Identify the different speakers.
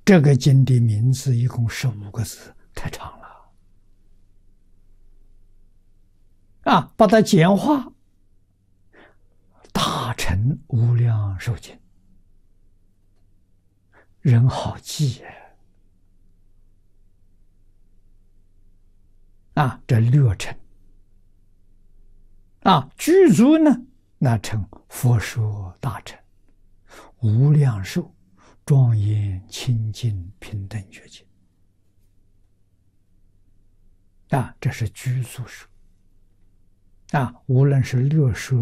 Speaker 1: 这个经的名字一共15个字，太长了啊！把它简化，大乘无量寿经，人好记耶啊！这略称啊，具足呢，那称佛说大乘，无量寿。庄严清净平等觉经啊，这是具足说啊，无论是略说